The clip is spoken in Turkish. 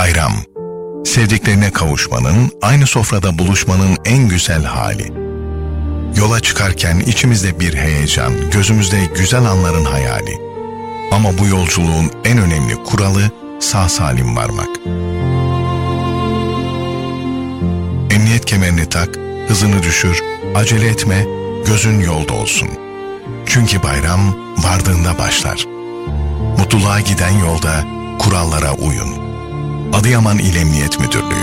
Bayram, sevdiklerine kavuşmanın, aynı sofrada buluşmanın en güzel hali. Yola çıkarken içimizde bir heyecan, gözümüzde güzel anların hayali. Ama bu yolculuğun en önemli kuralı sağ salim varmak. Emniyet kemerini tak, hızını düşür, acele etme, gözün yolda olsun. Çünkü bayram vardığında başlar. Mutluluğa giden yolda kurallara uyun. Adıyaman İl Emniyet Müdürlüğü.